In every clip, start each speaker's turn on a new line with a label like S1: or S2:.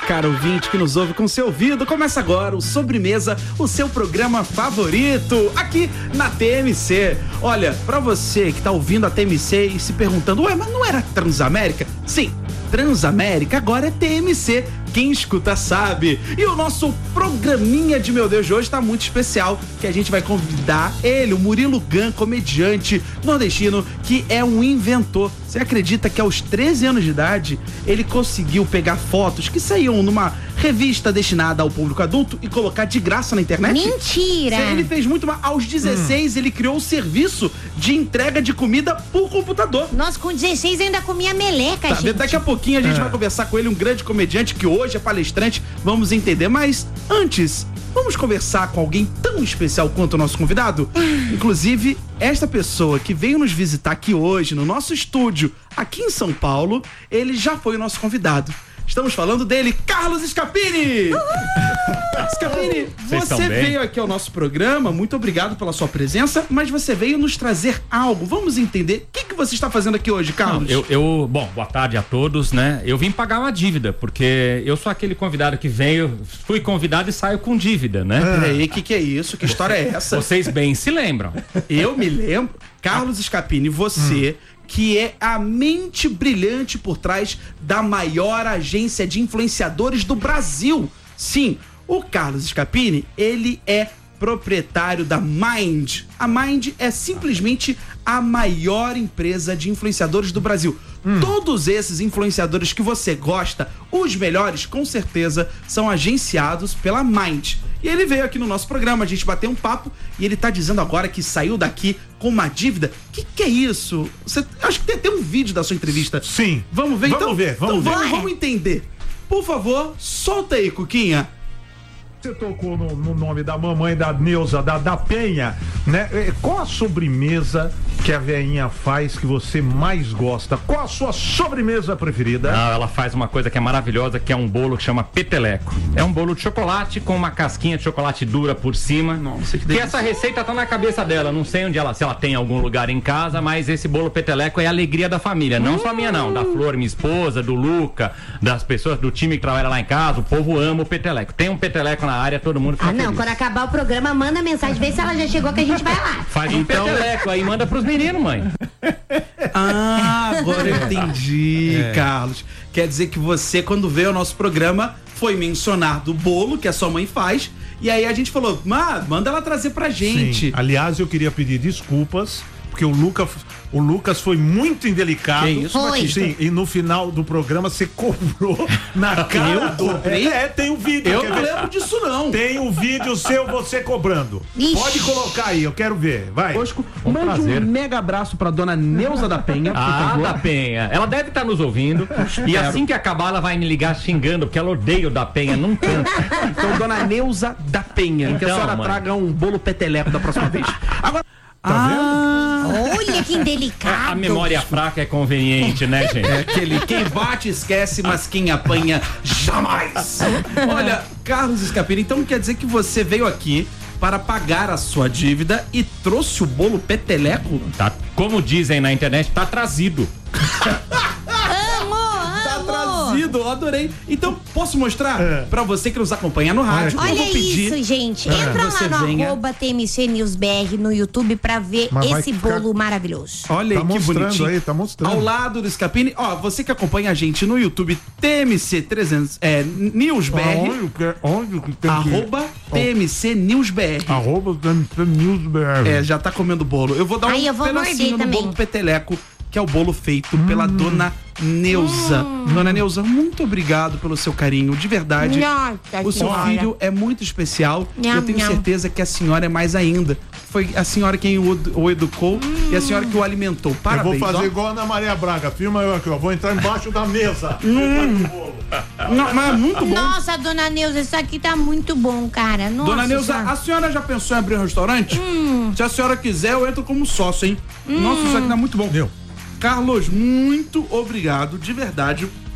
S1: Caro ouvinte que nos ouve com seu ouvido, começa agora o Sobremesa, o seu programa favorito, aqui na TMC. Olha, pra você que tá ouvindo a TMC e se perguntando, ué, mas não era Transamérica? Sim, Transamérica agora é TMC. Quem escuta sabe. E o nosso programinha de Meu Deus de hoje tá muito especial, que a gente vai convidar ele, o Murilo Gun, comediante nordestino, que é um inventor. Você acredita que aos 13 anos de idade, ele conseguiu pegar fotos que saíam numa revista destinada ao público adulto e colocar de graça na internet?
S2: Mentira!
S1: Ele fez muito, mas aos 16 ele criou o serviço de entrega de comida por computador.
S2: Nossa, com 16 ainda comia meleca, gente.
S1: Daqui a pouquinho a gente vai conversar com ele, um grande comediante que hoje é palestrante, vamos entender. Mas antes, vamos conversar com alguém tão especial quanto o nosso convidado? Inclusive, esta pessoa que veio nos visitar aqui hoje, no nosso estúdio, aqui em São Paulo, ele já foi o nosso convidado. Estamos falando dele, Carlos Scapini! Scapini, você veio aqui ao nosso programa, muito obrigado pela sua presença, mas você veio nos trazer algo. Vamos entender o que você está fazendo aqui hoje, Carlos?
S3: Não, bom, boa tarde a todos, né? Eu vim pagar uma dívida, porque eu sou aquele convidado que veio, fui convidado e saio com dívida, né?
S1: Peraí, o que é isso? Que história é essa?
S3: Vocês bem se lembram.
S1: Eu me lembro. Carlos Scapini, você... que é a mente brilhante por trás da maior agência de influenciadores do Brasil. Sim, o Carlos Scapini, ele é proprietário da Mind. A Mind é simplesmente a maior empresa de influenciadores do Brasil. Todos esses influenciadores que você gosta, os melhores, com certeza, são agenciados pela Mind. E ele veio aqui no nosso programa, a gente bateu um papo e ele tá dizendo agora que saiu daqui com uma dívida. Que é isso? Acho que tem até um vídeo da sua entrevista.
S4: Sim.
S1: Vamos ver?
S4: Vamos ver.
S1: Vamos entender. Por favor, solta aí, Cuquinha.
S4: Você tocou no nome da mamãe da Neuza, da Penha, né? Qual a sobremesa que a veinha faz que você mais gosta? Qual a sua sobremesa preferida?
S3: Não, ela faz uma coisa que é maravilhosa, que é um bolo que chama peteleco. É um bolo de chocolate com uma casquinha de chocolate dura por cima.
S1: Nossa, que
S3: delícia. Essa receita tá na cabeça dela, não sei se ela tem em algum lugar em casa, mas esse bolo peteleco é a alegria da família, não só minha não, da Flor, minha esposa, do Luca, das pessoas do time que trabalha lá em casa, o povo ama o peteleco. Tem um peteleco na área, todo mundo fica feliz.
S2: Quando acabar o programa, manda mensagem, vê se ela já chegou que a gente vai lá.
S3: Faz um peteleco aí, manda pros meninos, mãe.
S1: Agora eu entendi, Carlos. Quer dizer que você, quando veio ao nosso programa, foi mencionar do bolo que a sua mãe faz, e aí a gente falou, manda ela trazer pra gente.
S4: Sim. Aliás, eu queria pedir desculpas, porque o Lucas foi muito indelicado.
S1: Que isso, Batista?
S4: Sim, e no final do programa você cobrou na cara do... tem um vídeo.
S1: Eu não lembro disso, não.
S4: Tem um vídeo seu, você cobrando.
S2: Ixi.
S4: Pode colocar aí, eu quero ver. Vai.
S1: Mande um mega abraço pra dona Neuza da Penha, por favor.
S3: Da Penha. Ela deve estar nos ouvindo. E assim que acabar, ela vai me ligar xingando, porque ela odeia o da Penha, não tanto.
S1: Então, dona Neuza da Penha, que a senhora traga um bolo peteleco da próxima vez. Agora...
S4: Tá vendo?
S2: Olha que delicado.
S3: A memória fraca é conveniente, né, gente?
S1: É aquele quem bate esquece, mas quem apanha jamais. Olha, Carlos Scapini, então quer dizer que você veio aqui para pagar a sua dívida e trouxe o bolo peteleco?
S3: Tá, como dizem na internet, tá trazido.
S1: Eu adorei. Então, posso mostrar pra você que nos acompanha no rádio?
S2: Olha
S1: eu vou pedir
S2: isso, gente. Entra lá no arroba TMC NewsBR no YouTube pra ver esse bolo maravilhoso.
S1: Olha aí, que bonitinho.
S4: Aí, tá mostrando.
S1: Ao lado do Scapini, você que acompanha a gente no YouTube, TMC 300, NewsBR.
S4: Onde que tem
S1: arroba TMC NewsBR.
S4: Arroba TMC NewsBR.
S1: Já tá comendo bolo. Eu vou dar um pedacinho do bolo peteleco, que é o bolo feito pela dona Neuza. Dona Neuza, muito obrigado pelo seu carinho, de verdade.
S2: Nossa,
S1: o seu filho é muito especial. Eu tenho certeza que a senhora é mais ainda. Foi a senhora quem o educou e a senhora que o alimentou. Parabéns.
S4: Eu vou fazer igual a Ana Maria Braga. Filma eu aqui, ó. Vou entrar embaixo da mesa.
S1: Não, mas é muito bom.
S2: Nossa, dona Neuza, isso aqui tá muito bom, cara. Nossa,
S1: dona Neuza, a senhora já pensou em abrir um restaurante? Se a senhora quiser, eu entro como sócio, hein? Nossa, isso aqui tá muito bom. Carlos, muito obrigado, de verdade.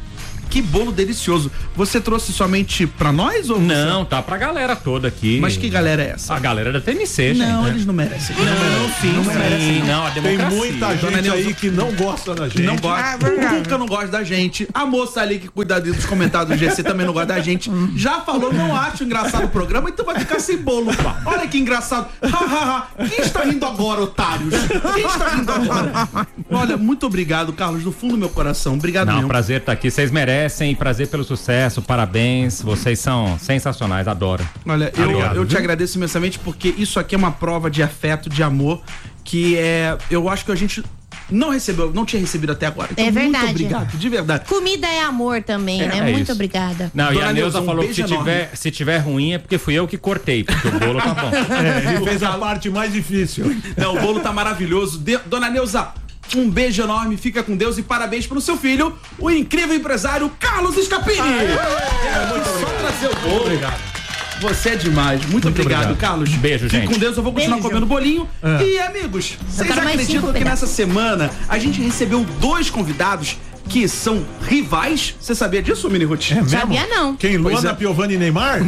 S1: Que bolo delicioso. Você trouxe somente pra nós ou
S3: não? Tá pra galera toda aqui.
S1: Mas que galera é essa?
S3: A galera da TMC, gente.
S1: Não, eles não merecem. Não merecem.
S3: Não, a democracia.
S4: Tem muita gente aí que não gosta da gente.
S1: Não gosta. Nunca não gosta da gente. A moça ali que cuida dos comentários do GC também não gosta da gente. Já falou, não acho engraçado o programa, então vai ficar sem bolo. Olha que engraçado. Quem está rindo agora, otários? Quem está rindo agora? Olha, muito obrigado, Carlos, do fundo do meu coração. Obrigado mesmo.
S3: Prazer estar aqui. Vocês merecem, prazer pelo sucesso, parabéns. Vocês são sensacionais, adoro.
S1: Olha, eu te agradeço imensamente porque isso aqui é uma prova de afeto, de amor, que eu acho que a gente não tinha recebido até agora. Então,
S2: é verdade.
S1: Muito obrigado, de verdade.
S2: Comida é amor também, né? Muito obrigada.
S3: Não, e a Neuza falou que se tiver ruim é porque fui eu que cortei, porque o bolo tá bom.
S4: Ele fez a parte mais difícil.
S1: Não, o bolo tá maravilhoso. Dona Neuza, um beijo enorme, fica com Deus e parabéns pro seu filho, o incrível empresário Carlos Scapini. Só trazer o bolo. Obrigado. Você é demais. Muito obrigado, Carlos.
S3: Beijo, gente.
S1: Fique com Deus, eu vou continuar comendo bolinho. E, amigos, vocês acreditam que nessa semana a gente recebeu 2 convidados que são rivais? Você sabia disso, Mini Ruth?
S2: Sabia não.
S4: Quem? Luana, Piovani e Neymar?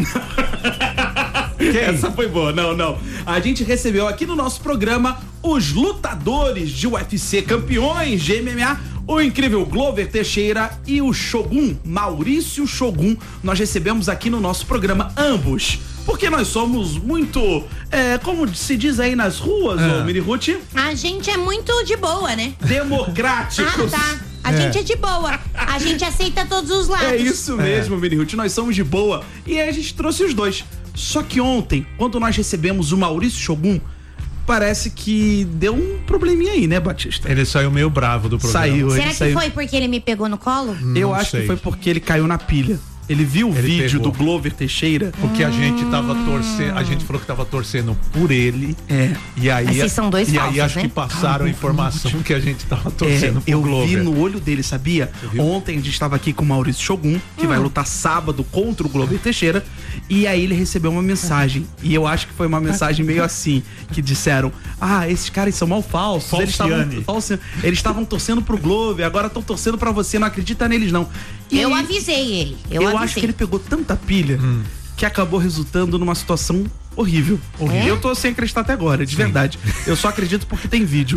S1: Essa foi boa. Não. A gente recebeu aqui no nosso programa os lutadores de UFC, campeões de MMA, o incrível Glover Teixeira e o Shogun, Maurício Shogun. Nós recebemos aqui no nosso programa ambos. Porque nós somos muito, como se diz aí nas ruas, ô Mini Ruth?
S2: A gente é muito de boa, né?
S1: Democráticos.
S2: Tá. A gente é de boa. A gente aceita todos os lados.
S1: É isso mesmo, Mini Ruth. Nós somos de boa. E aí a gente trouxe os 2. Só que ontem, quando nós recebemos o Maurício Shogun, parece que deu um probleminha aí, né, Batista?
S4: Ele saiu meio bravo do programa.
S2: Será que foi porque ele me pegou no colo?
S1: Eu acho que foi porque ele caiu na pilha. Ele viu o vídeo do Glover Teixeira.
S4: Porque a gente tava torcendo, a gente falou que tava torcendo por ele. E aí,
S2: mas vocês são dois falsos,
S4: aí acho que passaram a informação que a gente tava torcendo pro Glover.
S1: Eu vi no olho dele, sabia? Ontem a gente estava aqui com o Maurício Shogun, que vai lutar sábado contra o Glover Teixeira. E aí ele recebeu uma mensagem. E eu acho que foi uma mensagem meio assim, que disseram: esses caras são mal falsos. Eles estavam torcendo pro Glover, agora estão torcendo pra você, não acredita neles não. E
S2: eu avisei ele.
S1: Eu acho que ele pegou tanta pilha que acabou resultando numa situação horrível. Eu tô sem acreditar até agora, de verdade. Eu só acredito porque tem vídeo.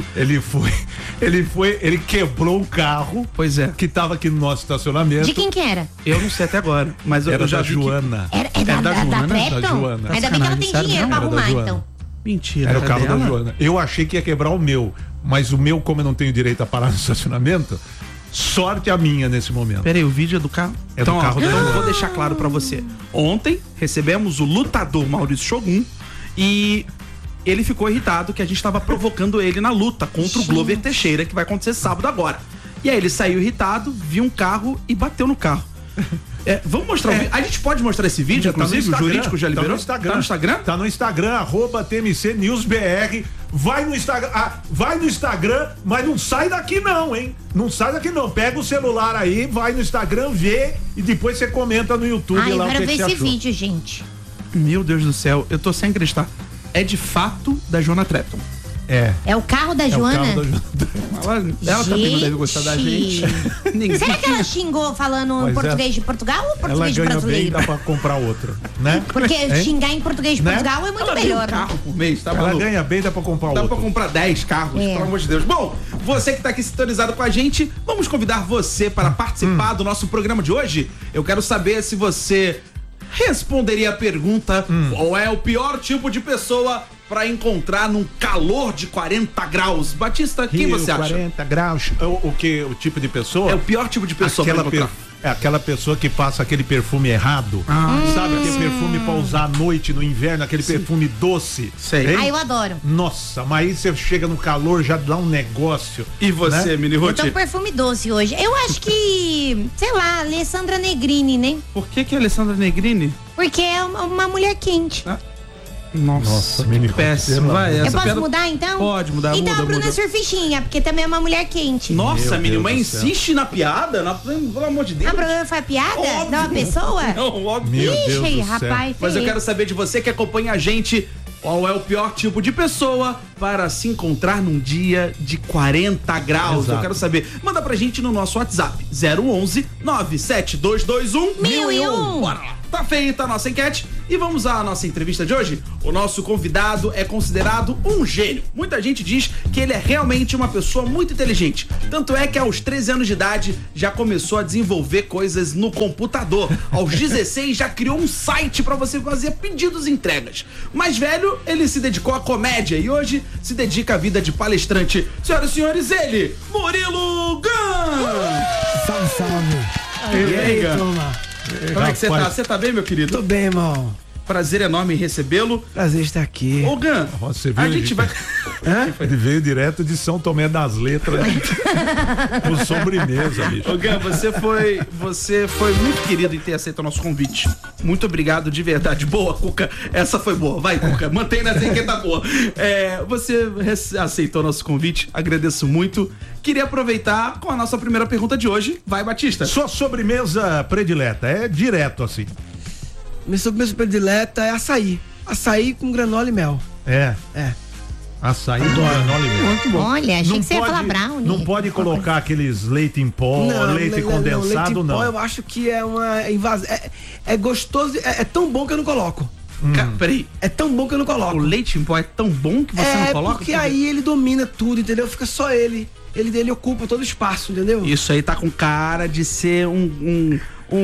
S1: Ele quebrou um carro.
S4: Pois é. Que tava aqui no nosso estacionamento.
S2: De quem que era?
S1: Eu não sei até agora, mas eu já vi
S4: Joana.
S2: Era da Joana? Ainda bem que ela tem dinheiro pra arrumar, então.
S1: Mentira.
S4: Era o carro da Joana. Eu achei que ia quebrar o meu, mas o meu, como eu não tenho direito a parar no estacionamento, sorte a minha nesse momento.
S1: Peraí, o vídeo é do carro?
S4: Do carro da Joana.
S1: Vou deixar claro pra você. Ontem recebemos o lutador Maurício Shogun e ele ficou irritado que a gente estava provocando ele na luta contra o Glover Teixeira, que vai acontecer sábado agora. E aí ele saiu irritado, viu um carro e bateu no carro. Vamos mostrar o vídeo. A gente pode mostrar esse vídeo, inclusive, o jurídico já liberou?
S4: Tá no Instagram? Tá no Instagram, @TMCNewsBR. Vai no Instagram, mas não sai daqui não, hein? Não sai daqui não. Pega o celular aí, vai no Instagram, vê e depois você comenta no YouTube lá o que você achou.
S2: Eu quero ver esse vídeo, gente.
S1: Meu Deus do céu, eu tô sem acreditar. É de fato da Joana Trepton.
S2: É o carro da Joana?
S1: Ela também não deve gostar da gente.
S2: Será que ela xingou falando português de Portugal ou português de brasileiro?
S4: Bem, dá pra comprar outro, né?
S2: Porque xingar em português de Portugal é muito melhor.
S1: Um carro por mês, tá
S4: ela ganha bem, dá pra comprar outro.
S1: Dá pra comprar 10 carros, pelo amor de Deus. Bom, você que tá aqui sintonizado com a gente, vamos convidar você para participar do nosso programa de hoje. Eu quero saber se você responderia a pergunta: qual é o pior tipo de pessoa pra encontrar num calor de 40 graus? Batista, quem você acha?
S4: 40 graus. O tipo de pessoa?
S1: É o pior tipo de pessoa pra encontrar.
S4: É aquela pessoa que passa aquele perfume errado. Sabe aquele perfume pra usar à noite, no inverno, aquele perfume doce.
S1: Sei.
S2: Eu adoro.
S4: Nossa, mas aí você chega no calor, já dá um negócio.
S1: E você, né? Mini Ruth?
S2: Eu tô com perfume doce hoje. Eu acho que, sei lá, Alessandra Negrini, né?
S1: Por que Alessandra Negrini?
S2: Porque é uma mulher quente.
S1: Nossa, que péssimo.
S2: Eu posso mudar, então?
S1: Pode mudar.
S2: Então a Bruna Surfichinha, porque também é uma mulher quente.
S1: Nossa, menina, mas insiste na piada? Pelo amor de Deus.
S2: A Bruna foi a piada? Não, uma pessoa?
S1: Não, óbvio.
S2: Ixi, rapaz.
S1: Mas eu quero saber de você que acompanha a gente Qual é o pior tipo de pessoa para se encontrar num dia de 40 graus? Exato. Eu quero saber. Manda pra gente no nosso WhatsApp. 011 97221 1001. Bora lá. Tá feita a nossa enquete e vamos à nossa entrevista de hoje. O nosso convidado é considerado um gênio. Muita gente diz que ele é realmente uma pessoa muito inteligente. Tanto é que aos 13 anos de idade já começou a desenvolver coisas no computador. Aos 16 já criou um site para você fazer pedidos e entregas. Mais velho, ele se dedicou à comédia e hoje se dedica à vida de palestrante. Senhoras e senhores, ele, Murilo Gun!
S5: Salve, salve.
S1: E aí, Gun? Como é que você tá? Você tá bem, meu querido?
S5: Tô bem, irmão.
S1: Prazer enorme em recebê-lo.
S5: Prazer estar aqui.
S1: Ô, Gun, a gente vai...
S4: Ele veio direto de São Tomé das Letras por sobremesa, bicho.
S1: Ô, Gun, você foi muito querido em ter aceito o nosso convite. Muito obrigado, de verdade. Boa, Cuca. Essa foi boa. Vai, Cuca. Mantém nessa aí que tá boa. Você aceitou o nosso convite. Agradeço muito. Queria aproveitar com a nossa primeira pergunta de hoje. Vai, Batista.
S4: Sua sobremesa predileta é direto assim?
S5: Minha sobremesa predileta é açaí. Açaí com granola e mel.
S4: É. Açaí com granola e mel.
S2: Muito bom. Olha, achei que você ia falar brownie.
S4: Não pode colocar aqueles leite em pó, leite condensado, não.
S5: Leite em pó eu acho que é uma invasão. É gostoso, é tão bom que eu não coloco.
S1: Peraí.
S5: É tão bom que eu não coloco.
S1: O leite em pó é tão bom que você não coloca?
S5: Porque aí ele domina tudo, entendeu? Fica só ele. Ele ocupa todo o espaço, entendeu?
S1: Isso aí tá com cara de ser um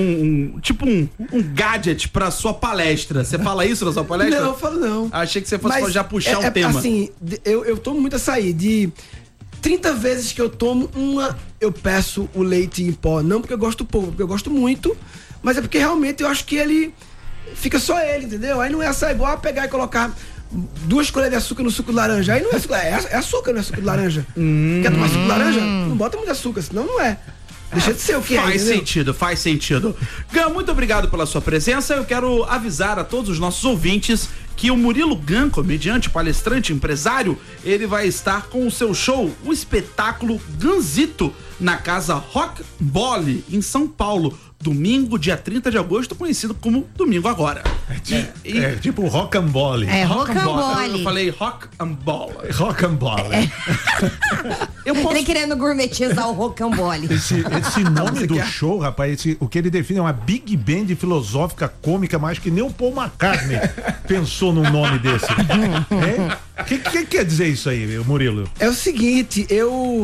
S1: gadget pra sua palestra. Você fala isso na sua palestra?
S5: Não, eu falo não.
S1: Achei que você fosse já puxar um tema.
S5: Assim, eu tomo muito açaí. De 30 vezes que eu tomo, eu peço o leite em pó. Não porque eu gosto pouco, porque eu gosto muito, mas é porque realmente eu acho que ele fica só ele, entendeu? Aí não é açaí igual pegar e colocar 2 colheres de açúcar no suco de laranja. Aí não é açúcar, é açúcar, não é suco de laranja. Quer tomar suco de laranja? Não bota muito açúcar, senão não é. Deixa de ser o que é.
S1: Faz sentido. Gun, muito obrigado pela sua presença. Eu quero avisar a todos os nossos ouvintes que o Murilo Gun, comediante, palestrante, empresário, ele vai estar com o seu show, o espetáculo Gunzito, na Casa Rock Bole, em São Paulo. Domingo, dia 30 de agosto, conhecido como Domingo Agora.
S4: Tipo Rock and Bole.
S1: Eu falei Rock and Bole.
S4: Rock and Bole.
S2: Ele querendo gourmetizar o Rock and Bole.
S4: Esse nome do show, rapaz, o que ele define é uma big band filosófica cômica, mas que nem o Paul McCartney pensou num nome desse. O que quer dizer isso aí, Murilo?
S5: É o seguinte, eu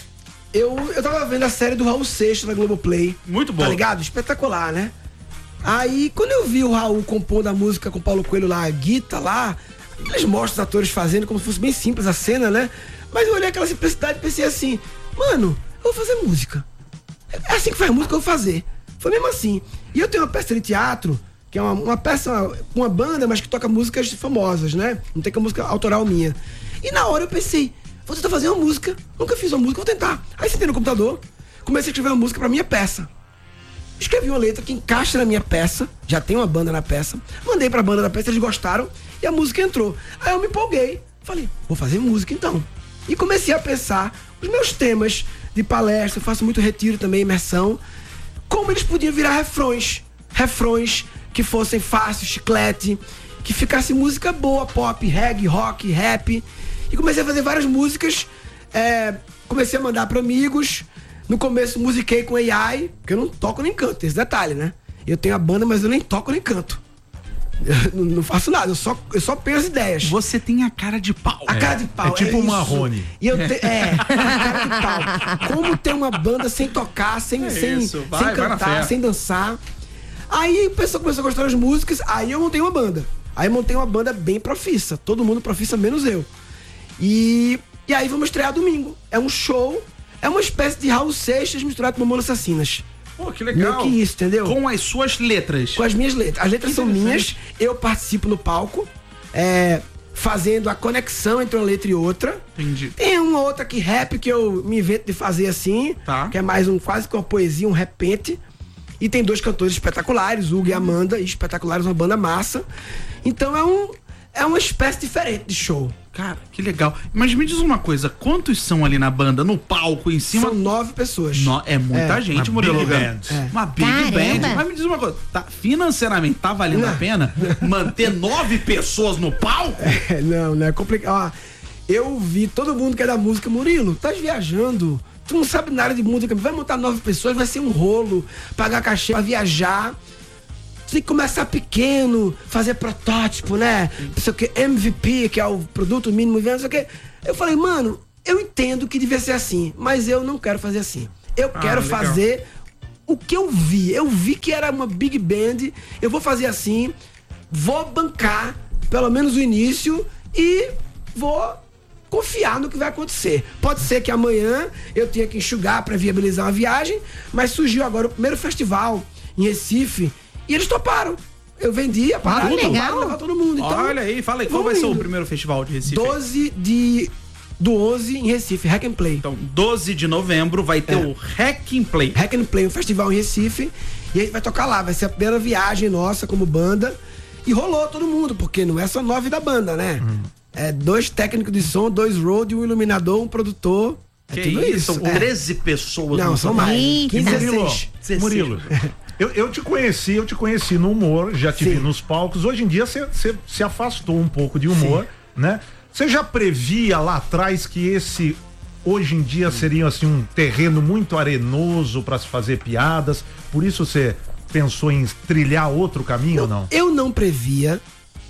S5: tava vendo a série do Raul Seixas na Globoplay.
S1: Muito bom.
S5: Tá ligado? Espetacular, né? Aí, quando eu vi o Raul compondo a música com o Paulo Coelho lá, a guitarra lá, eles mostram os atores fazendo como se fosse bem simples a cena, né? Mas eu olhei aquela simplicidade e pensei assim, mano, eu vou fazer música. É assim que faz música, eu vou fazer. Foi mesmo assim. E eu tenho uma peça de teatro, que é uma peça com uma banda, mas que toca músicas famosas, né? Não tem que música autoral minha. E na hora eu pensei, vou tentar fazer uma música. Nunca fiz uma música, vou tentar. Aí sentei no computador, comecei a escrever uma música pra minha peça. Escrevi uma letra que encaixa na minha peça, já tem uma banda na peça. Mandei pra banda da peça, eles gostaram e a música entrou. Aí eu me empolguei, falei, vou fazer música então. E comecei a pensar os meus temas de palestra, eu faço muito retiro também, imersão, como eles podiam virar refrões que fossem fáceis, chiclete, que ficasse música boa, pop, reggae, rock, rap. E comecei a fazer várias músicas, comecei a mandar para amigos. No começo musiquei com AI, porque eu não toco nem canto, esse detalhe, né? Eu tenho a banda, mas eu nem toco nem canto. Eu não faço nada, eu só penso ideias.
S1: Você tem a cara de pau.
S5: A cara de pau.
S4: É tipo o Marrone.
S5: E eu a cara de pau. Como ter uma banda sem tocar, sem cantar, sem dançar. Aí o pessoal começou a gostar das músicas, aí eu montei uma banda. Aí eu montei uma banda bem profissa, todo mundo profissa, menos eu. E aí vamos estrear domingo. É um show, é uma espécie de Raul Seixas misturado com Mamonas Assassinas.
S1: Pô, que legal.
S5: Meio que isso, entendeu?
S1: Com as suas letras.
S5: Com as minhas letras. As letras são minhas, eu participo no palco, fazendo a conexão entre uma letra e outra.
S1: Entendi.
S5: Tem uma outra que rap que eu me invento de fazer assim, que é mais quase que uma poesia, um repente. E tem 2 cantores espetaculares, Hugo e Amanda, espetaculares, uma banda massa. Então é uma espécie diferente de show.
S1: Cara, que legal. Mas me diz uma coisa, quantos são ali na banda, no palco, em cima?
S5: São 9 pessoas.
S1: É muita gente, Murilo Gun. Uma big band. Mas me diz uma coisa, financeiramente, tá valendo a pena manter 9 pessoas no palco?
S5: Não é complicado. Eu vi todo mundo que é da música, Murilo, tá viajando, tu não sabe nada de música, vai montar 9 pessoas, vai ser um rolo, pagar cachê pra viajar. Tem que começar pequeno, fazer protótipo, né? Não sei o que, MVP, que é o produto mínimo, não sei o que. Eu falei, mano, eu entendo que devia ser assim, mas eu não quero fazer assim. Eu quero fazer o que eu vi. Eu vi que era uma big band, eu vou fazer assim, vou bancar, pelo menos o início, e vou confiar no que vai acontecer. Pode ser que amanhã eu tenha que enxugar para viabilizar uma viagem, mas surgiu agora o primeiro festival em Recife, e eles toparam. Eu vendi a parada,
S2: legal,
S5: levar todo mundo. Então,
S1: olha aí, fala aí, qual vai ser o primeiro festival de Recife?
S5: 12 do 11 em Recife, Hack and Play.
S1: Então, 12 de novembro vai ter o Hack and Play.
S5: Hack and Play, um festival em Recife, e a gente vai tocar lá, vai ser a primeira viagem nossa como banda, e rolou todo mundo, porque não é só 9 da banda, né? É 2 técnicos de som, 2 road, um iluminador, um produtor.
S1: Que tudo isso? São 13 pessoas.
S5: Não, são mais. 15, 16.
S4: Murilo, eu te conheci no humor, já te vi nos palcos. Hoje em dia você se afastou um pouco de humor, né? Você já previa lá atrás que esse hoje em dia seria assim um terreno muito arenoso para se fazer piadas? Por isso você pensou em trilhar outro caminho ou não?
S5: Eu não previa.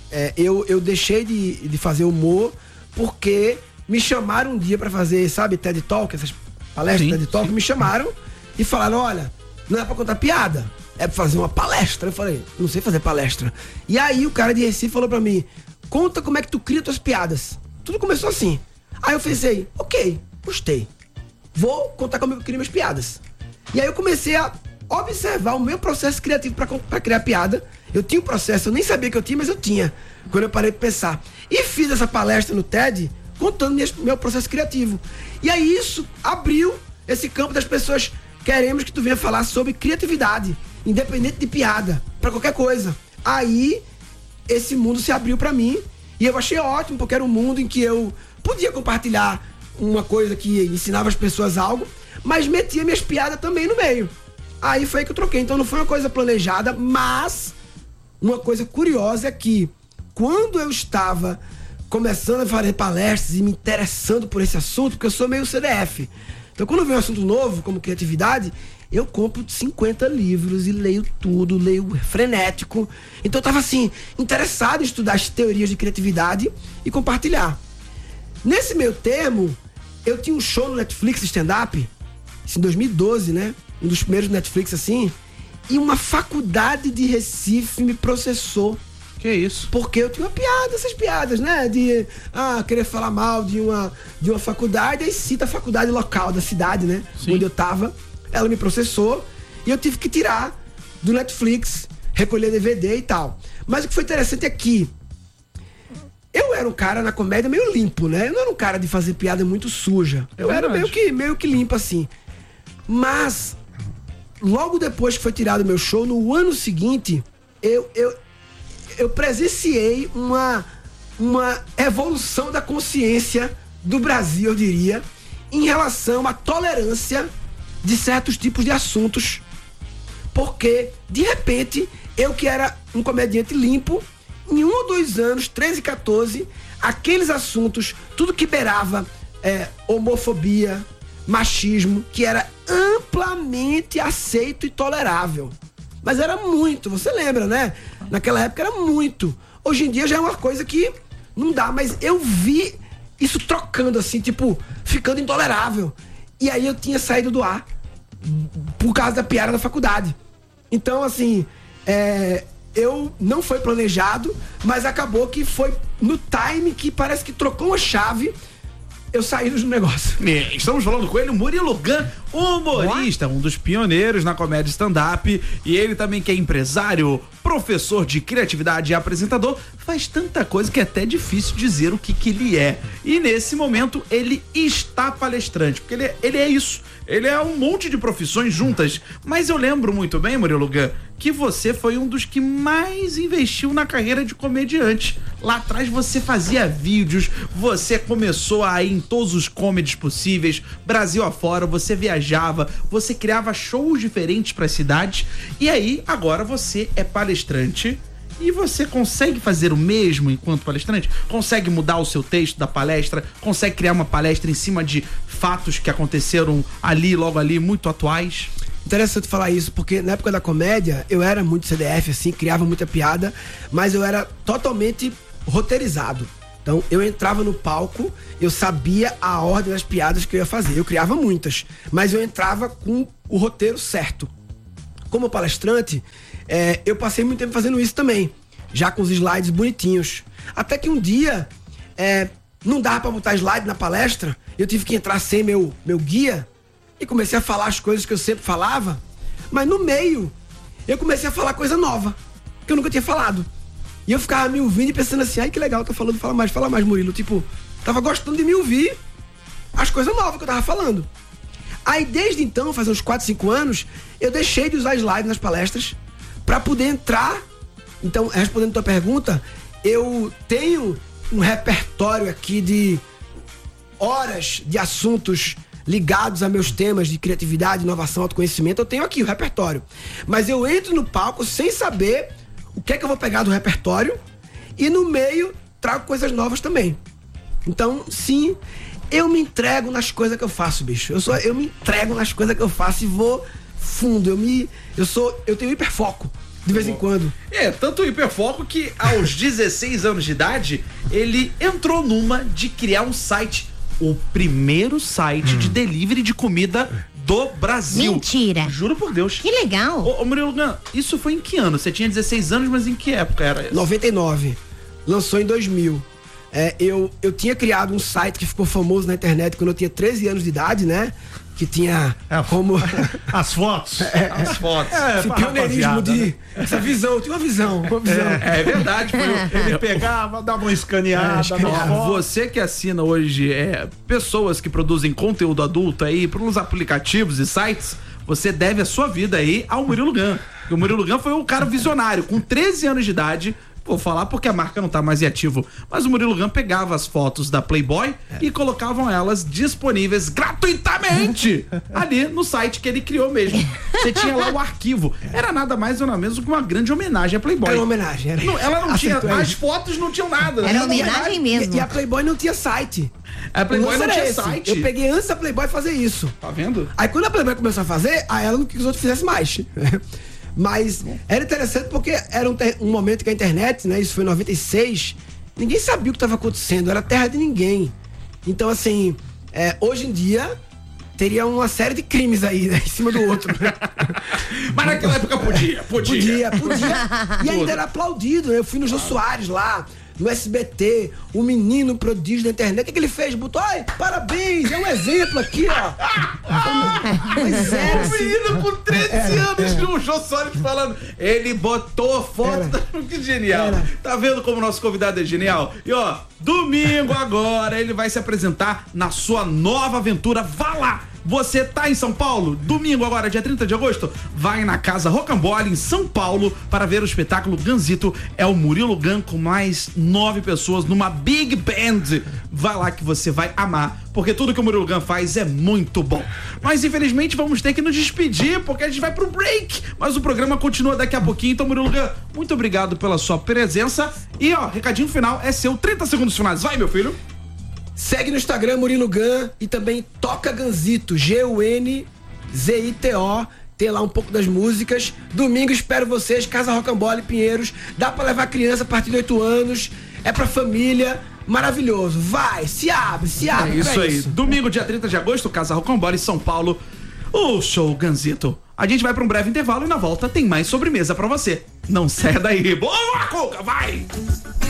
S5: Eu deixei de fazer humor porque me chamaram um dia para fazer, sabe, TED Talk, essas palestras TED Talk, me chamaram e falaram, olha, não é pra contar piada, é pra fazer uma palestra. Eu falei, não sei fazer palestra. E aí o cara de Recife falou pra mim, conta como é que tu cria tuas piadas. Tudo começou assim. Aí eu pensei, ok, gostei. Vou contar como eu crio minhas piadas. E aí eu comecei a observar o meu processo criativo pra criar piada. Eu tinha um processo, eu nem sabia que eu tinha, mas eu tinha, quando eu parei pra pensar. E fiz essa palestra no TED, contando meu processo criativo. E aí isso abriu esse campo das pessoas. Queremos que tu venha falar sobre criatividade, independente de piada, pra qualquer coisa. Aí, esse mundo se abriu pra mim, e eu achei ótimo, porque era um mundo em que eu podia compartilhar uma coisa que ensinava as pessoas algo, mas metia minhas piadas também no meio. Aí foi que eu troquei. Então não foi uma coisa planejada, mas uma coisa curiosa é que quando eu estava começando a fazer palestras e me interessando por esse assunto, porque eu sou meio CDF. Então quando vem um assunto novo, como criatividade, eu compro 50 livros e leio tudo, leio frenético. Então eu estava assim, interessado em estudar as teorias de criatividade e compartilhar. Nesse meio termo, eu tinha um show no Netflix, stand-up, isso em 2012, né? Um dos primeiros Netflix assim, e uma faculdade de Recife me processou.
S1: Que isso?
S5: Porque eu tinha uma piada, essas piadas, né? De querer falar mal de uma faculdade, aí cita a faculdade local da cidade, né? Sim. Onde eu tava. Ela me processou e eu tive que tirar do Netflix, recolher DVD e tal. Mas o que foi interessante é que eu era um cara na comédia meio limpo, né? Eu não era um cara de fazer piada muito suja. Eu era meio que limpo assim. Mas logo depois que foi tirado o meu show, no ano seguinte, eu presenciei uma evolução da consciência do Brasil, eu diria, em relação à tolerância de certos tipos de assuntos. Porque, de repente, eu que era um comediante limpo, em 1 ou 2 anos, 13 e 14, aqueles assuntos, tudo que beirava homofobia, machismo, que era amplamente aceito e tolerável. Mas era muito, você lembra, né? Naquela época era muito. Hoje em dia já é uma coisa que não dá, mas eu vi isso trocando assim, tipo, ficando intolerável. E aí eu tinha saído do ar por causa da piada da faculdade. Então, assim, eu não foi planejado, mas acabou que foi no time que parece que trocou uma chave. Eu saí do negócio.
S1: Estamos falando com ele, Murilo Gun, humorista, um dos pioneiros na comédia stand-up. E ele também que é empresário, professor de criatividade e apresentador. Faz tanta coisa que é até difícil dizer o que ele é. E nesse momento ele está palestrante, porque ele é isso. Ele é um monte de profissões juntas. Mas eu lembro muito bem, Murilo Gun, que você foi um dos que mais investiu na carreira de comediante. Lá atrás você fazia vídeos, você começou a ir em todos os comedies possíveis, Brasil afora, você viajava, você criava shows diferentes para as cidades, e aí agora você é palestrante. E você consegue fazer o mesmo enquanto palestrante? Consegue mudar o seu texto da palestra? Consegue criar uma palestra em cima de fatos que aconteceram ali, logo ali, muito atuais?
S5: Interessante falar isso, porque na época da comédia eu era muito CDF, assim, criava muita piada, mas eu era totalmente roteirizado. Então eu entrava no palco, eu sabia a ordem das piadas que eu ia fazer. Eu criava muitas, mas eu entrava com o roteiro certo. Como palestrante, eu passei muito tempo fazendo isso também, já com os slides bonitinhos. Até que um dia, não dava pra botar slide na palestra, eu tive que entrar sem meu guia e comecei a falar as coisas que eu sempre falava, mas no meio eu comecei a falar coisa nova, que eu nunca tinha falado. E eu ficava me ouvindo e pensando assim, ai que legal, tá falando, fala mais, Murilo. Tipo, tava gostando de me ouvir as coisas novas que eu tava falando. Aí desde então, faz uns 4, 5 anos, eu deixei de usar slide nas palestras para poder entrar. Então, respondendo a tua pergunta, eu tenho um repertório aqui de horas de assuntos ligados a meus temas de criatividade, inovação, autoconhecimento. Eu tenho aqui o repertório. Mas eu entro no palco sem saber o que é que eu vou pegar do repertório e no meio trago coisas novas também. Então, sim, eu me entrego nas coisas que eu faço, bicho. Eu me entrego nas coisas que eu faço e vou fundo. Eu tenho hiperfoco de vez em quando.
S1: Tanto hiperfoco que aos 16 anos de idade, ele entrou numa de criar um site, o primeiro site de delivery de comida do Brasil.
S2: Mentira.
S1: Juro por Deus.
S2: Que legal.
S1: Ô Murilo Gun, isso foi em que ano? Você tinha 16 anos, mas em que época era isso?
S5: 99. Lançou em 2000. Eu tinha criado um site que ficou famoso na internet quando eu tinha 13 anos de idade, né? Que tinha como...
S4: As fotos.
S1: As fotos.
S5: Esse pioneirismo de... Essa visão, eu tinha uma visão.
S1: É verdade.
S4: Ele pegava, dava uma escaneada.
S1: Você que assina hoje pessoas que produzem conteúdo adulto aí pelos aplicativos e sites, você deve a sua vida aí ao Murilo Gun. O Murilo Gun foi um cara visionário, com 13 anos de idade. Vou falar porque a marca não tá mais em ativo, mas o Murilo Gun pegava as fotos da Playboy e colocavam elas disponíveis gratuitamente ali no site que ele criou mesmo. Você tinha lá o arquivo. Era nada mais ou nada menos que uma grande homenagem à Playboy.
S5: Era uma homenagem.
S1: Ela não tinha... As fotos não tinham nada.
S2: Era homenagem mesmo.
S5: E a Playboy não tinha site.
S1: A Playboy não tinha site.
S5: Eu peguei antes da Playboy fazer isso.
S1: Tá vendo?
S5: Aí quando a Playboy começou a fazer, aí ela não quis que os outros fizessem mais. Mas era interessante porque era um momento que a internet, né, isso foi em 96, ninguém sabia o que estava acontecendo, era terra de ninguém. Então, assim, hoje em dia teria uma série de crimes aí, né, em cima do outro.
S1: Mas naquela época podia.
S5: E ainda era aplaudido, né? Eu fui no Jô Soares lá, no SBT, o menino prodígio da internet. O que ele fez? Botou, ai, parabéns, é um exemplo aqui, ó. Mas era
S1: assim, menino com 13 anos no Jô Soares falando. Ele botou foto. Que genial. Tá vendo como o nosso convidado é genial? E ó, domingo agora ele vai se apresentar na sua nova aventura. Vá lá! Você tá em São Paulo? Domingo agora, dia 30 de agosto, vai na Casa Rocambole, em São Paulo, para ver o espetáculo Ganzito. É o Murilo Gun com mais 9 pessoas numa Big Band. Vai lá que você vai amar, porque tudo que o Murilo Gun faz é muito bom. Mas infelizmente vamos ter que nos despedir, porque a gente vai pro break. Mas o programa continua daqui a pouquinho. Então, Murilo Gun, muito obrigado pela sua presença. E ó, recadinho final é seu, 30 segundos finais. Vai, meu filho.
S5: Segue no Instagram Murilo Gun e também Toca Ganzito, Gunzito. Tem lá um pouco das músicas. Domingo espero vocês, Casa Rocambole, Pinheiros. Dá pra levar criança a partir de 8 anos. É pra família. Maravilhoso. Vai, se abre.
S1: É isso aí. Domingo, dia 30 de agosto, Casa Rocambole, São Paulo. O show Ganzito. A gente vai pra um breve intervalo e na volta tem mais sobremesa pra você. Não saia daí. Boa, Cuca, vai!